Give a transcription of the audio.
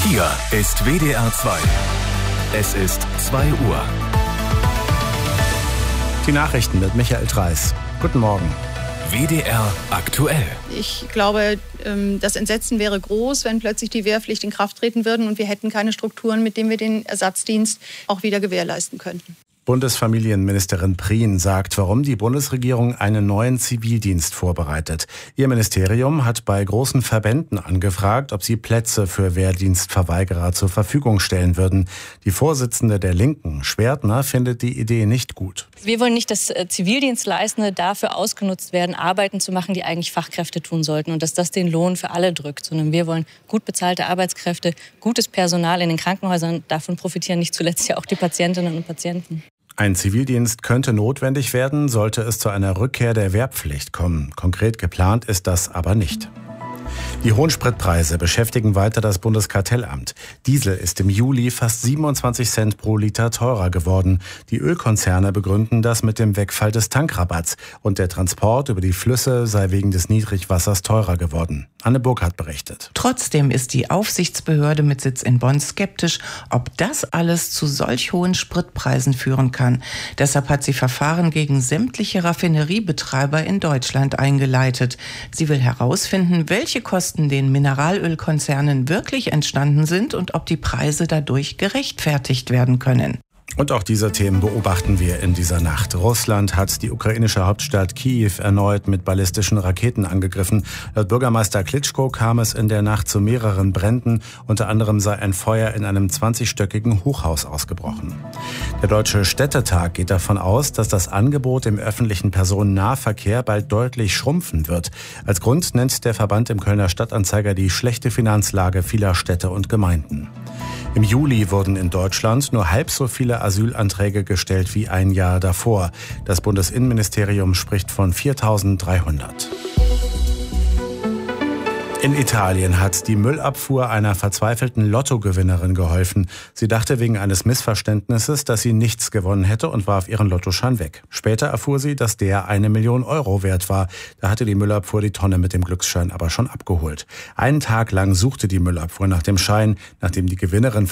Hier ist WDR 2. Es ist 2 Uhr. Die Nachrichten mit Michael Dreis. Guten Morgen. WDR aktuell. Ich glaube, das Entsetzen wäre groß, wenn plötzlich die Wehrpflicht in Kraft treten würde und wir hätten keine Strukturen, mit denen wir den Ersatzdienst auch wieder gewährleisten könnten. Bundesfamilienministerin Prien sagt, warum die Bundesregierung einen neuen Zivildienst vorbereitet. Ihr Ministerium hat bei großen Verbänden angefragt, ob sie Plätze für Wehrdienstverweigerer zur Verfügung stellen würden. Die Vorsitzende der Linken, Schwertner, findet die Idee nicht gut. Wir wollen nicht, dass Zivildienstleistende dafür ausgenutzt werden, Arbeiten zu machen, die eigentlich Fachkräfte tun sollten und dass das den Lohn für alle drückt, sondern wir wollen gut bezahlte Arbeitskräfte, gutes Personal in den Krankenhäusern. Davon profitieren nicht zuletzt ja auch die Patientinnen und Patienten. Ein Zivildienst könnte notwendig werden, sollte es zu einer Rückkehr der Wehrpflicht kommen. Konkret geplant ist das aber nicht. Die hohen Spritpreise beschäftigen weiter das Bundeskartellamt. Diesel ist im Juli fast 27 Cent pro Liter teurer geworden. Die Ölkonzerne begründen das mit dem Wegfall des Tankrabatts. Und der Transport über die Flüsse sei wegen des Niedrigwassers teurer geworden. Anne Burkhardt berichtet. Trotzdem ist die Aufsichtsbehörde mit Sitz in Bonn skeptisch, ob das alles zu solch hohen Spritpreisen führen kann. Deshalb hat sie Verfahren gegen sämtliche Raffineriebetreiber in Deutschland eingeleitet. Sie will herausfinden, welche Kosten den Mineralölkonzernen wirklich entstanden sind und ob die Preise dadurch gerechtfertigt werden können. Und auch diese Themen beobachten wir in dieser Nacht. Russland hat die ukrainische Hauptstadt Kiew erneut mit ballistischen Raketen angegriffen. Laut Bürgermeister Klitschko kam es in der Nacht zu mehreren Bränden. Unter anderem sei ein Feuer in einem 20-stöckigen Hochhaus ausgebrochen. Der Deutsche Städtetag geht davon aus, dass das Angebot im öffentlichen Personennahverkehr bald deutlich schrumpfen wird. Als Grund nennt der Verband im Kölner Stadtanzeiger die schlechte Finanzlage vieler Städte und Gemeinden. Im Juli wurden in Deutschland nur halb so viele Asylanträge gestellt wie ein Jahr davor. Das Bundesinnenministerium spricht von 4.300. In Italien hat die Müllabfuhr einer verzweifelten Lottogewinnerin geholfen. Sie dachte wegen eines Missverständnisses, dass sie nichts gewonnen hätte und warf ihren Lottoschein weg. Später erfuhr sie, dass der 1 Million Euro wert war. Da hatte die Müllabfuhr die Tonne mit dem Glücksschein aber schon abgeholt. Einen Tag lang suchte die Müllabfuhr nach dem Schein, nachdem die Gewinnerin